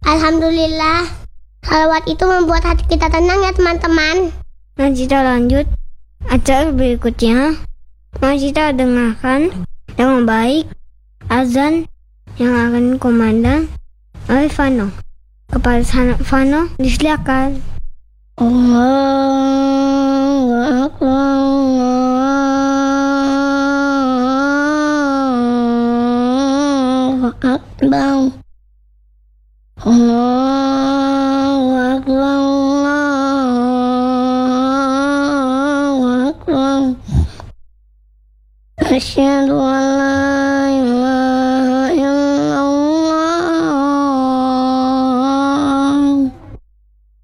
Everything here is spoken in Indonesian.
Alhamdulillah, salawat itu membuat hati kita tenang ya teman-teman. Nah, kita lanjut acara berikutnya. Mari kita dengarkan dengan baik azan yang akan komandan oleh Vano. Kepada Vano, disilakan. Allahu Akbar, Allahu Akbar, Allahu Akbar, Allahu Akbar. Asyhadu an la